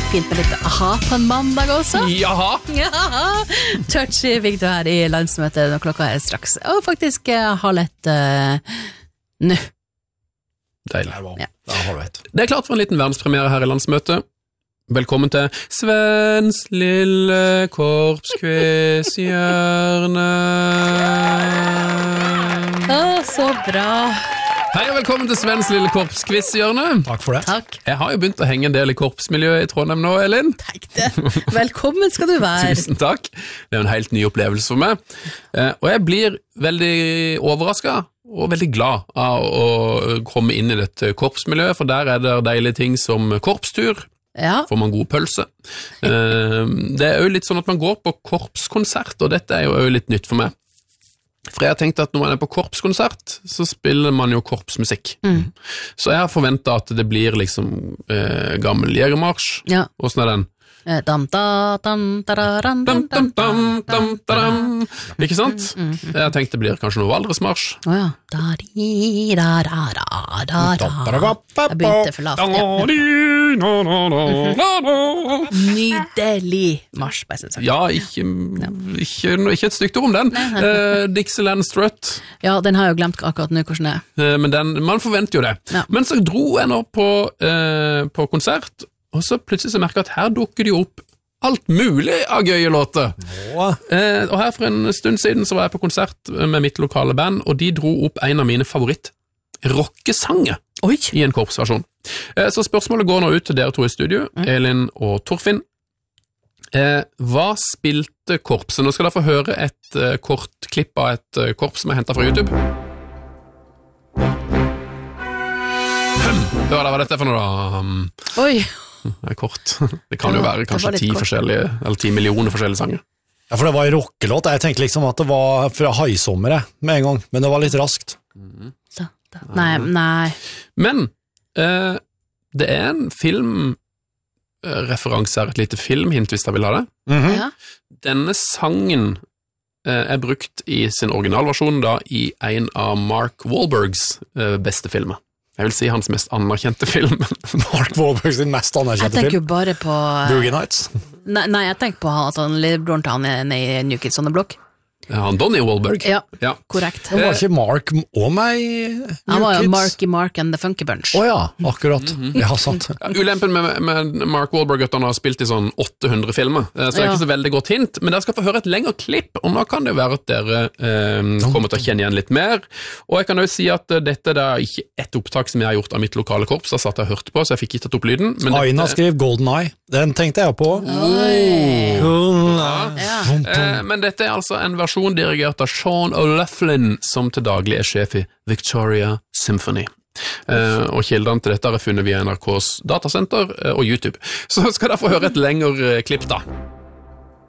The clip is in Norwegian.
fint med litt aha på en mandag også. Jaha. Ja, touchy fikk du her i landsmøtet når klokka straks. Og faktisk 12:30 nå. Deilig. Ja. Det klart for en liten verdenspremiere her i landsmøtet. Velkommen til Svens lille korpskvishjørne. Så bra. Hei og velkommen til Svens lille korpskvishjørne. Takk for det. Takk. Jeg har jo begynt å henge en del i korpsmiljøet i Trondheim nå, Elin. Takk det. Velkommen skal du være. Tusen takk. Det er en helt ny opplevelse for meg. Og jeg blir veldig overrasket og veldig glad av å komme inn i dette korpsmiljøet, for der er det deilige ting som korpstur. Ja. Får man god pølse. Det er jo litt sånn at man går på korpskonsert, og dette er jo litt nytt for meg. For jeg har tenkt at når man er på korpskonsert, så spiller man jo korpsmusikk. Så jeg har forventet at det blir liksom gammel jegermarsj. Ja. Hvordan er den? Dam, da, dam, da, da, dam, Dam, dam, dam, dam, dam, dam. Ikke sant? Jeg har tenkt det blir kanskje noe Valdresmarsj. Åja. Da, di, da, da, da, da, da. Jeg begynte for lavt. Nydelig marsj, bare sånn sagt. Ja, ikke et stygt ord om den. Dixieland Strut. Ja, den har jeg jo glemt akkurat nå hvordan det er. Men man forventer jo det. Ja. Men så dro jeg nå på konsert, og så plutselig så merker jeg at her dukker det jo opp alt mulig av gøye låter. Og her for en stund siden så var jeg på konsert med mitt lokale band, og de dro opp en av mine favoritt-rockesanger i en korpsversjon. Så spørsmålet går nå ut til dere to i studio, Elin og Torfinn. Hva spilte korpset? Nå skal dere få høre et kort klipp av et korps som er hentet fra YouTube. Hør da hva dette er for noe da. Oi. Det er kort. Det kan jo være kanskje 10 forskjellige, eller 10 millioner forskjellige sanger. Ja, for det var en rockelåt. Jeg tenkte liksom at det var fra Haisommer med en gang, men det var litt raskt. Nei. Men det er en filmreferanse her, et lite filmhint hvis jeg vil ha det. Ja. Denne sangen er brukt i sin originalversjon da i en av Mark Wahlbergs beste filmer. Jeg vil si hans mest anerkjente film. Mark Wahlberg sin mest anerkjente film. Jeg tenker jo bare på Boogie Nights. Nei, jeg tenker på han lillebroren til han i New Kids on the Block. Han Donnie Wahlberg. Ja, korrekt. Han var ikke Mark og meg Han var jo Mark and the Funky Bunch. Åja, akkurat. Ja, sant. Ulempen med Mark Wahlberg at han har spilt i sånn 800 filmer, så det er ikke så veldig godt hint, men dere skal få høre et lengre klipp, og nå kan det være at dere kommer til å kjenne igjen litt mer, og jeg kan jo si at dette er ikke et opptak som jeg har gjort av mitt lokale korps, jeg satt og hørte på, så jeg fikk ikke tatt opp lyden. Aina skrev Golden Eye, den tenkte jeg på. Men dette er altså en versjon dirigert av Sean O'Loughlin, som til daglig er sjef i Victoria Symphony. Og kildene til dette er funnet via NRKs datasenter og YouTube. Så skal dere få høre et lengre klipp da.